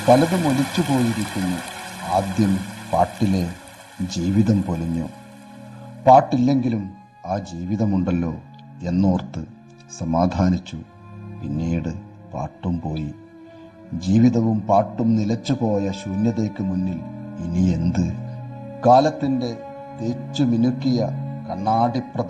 പലതും ഒലിച്ചു പോയിരിക്കുന്നു. ആദ്യം പാട്ടിലെ ജീവിതം പൊലിഞ്ഞു. പാട്ടില്ലെങ്കിലും ആ ജീവിതമുണ്ടല്ലോ എന്നോർത്ത് സമാധാനിച്ചു. പിന്നീട് പാട്ടും പോയി. ജീവിതവും പാട്ടും നിലച്ചുപോയ ശൂന്യതയ്ക്ക് മുന്നിൽ ഇനി എന്ത്? കാലത്തിൻ്റെ തേച്ചു മിനുക്കിയ കണ്ണാടി